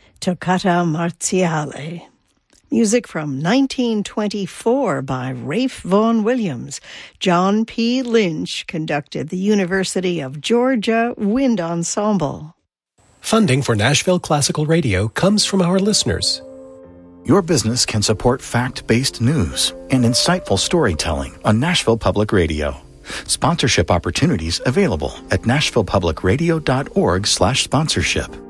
Toccata Marziale. Music from 1924 by Ralph Vaughan Williams. John P. Lynch conducted the University of Georgia Wind Ensemble. Funding for Nashville Classical Radio comes from our listeners. Your business can support fact-based news and insightful storytelling on Nashville Public Radio. Sponsorship opportunities available at nashvillepublicradio.org/sponsorship.